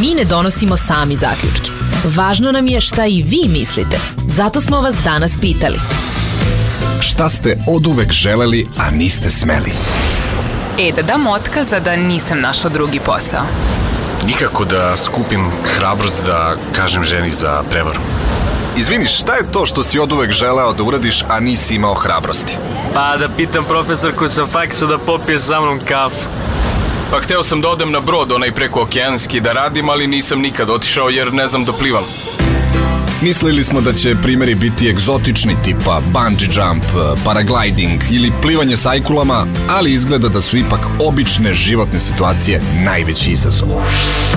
mi ne donosimo sami zaključke. Važno nam je šta i vi mislite. Zato smo vas danas pitali. Šta ste oduvek želeli, a niste smeli? Da dam otkaz, a da nisam našla drugi posao. Nikako da skupim hrabrost da kažem ženi za prevaru. Izvini, šta je to što si oduvek želeo da uradiš, a nisi imao hrabrosti? Pa da pitam profesorku sa faksa da popije sa mnom kafu. Pa hteo sam da odem na brod, onaj preko okeanski, da radim, ali nisam nikad otišao jer ne znam da plivam. Mislili smo da će primjeri biti egzotični, tipa bungee jump, paragliding ili plivanje sajkulama, ali izgleda da su ipak obične životne situacije najveći izazov.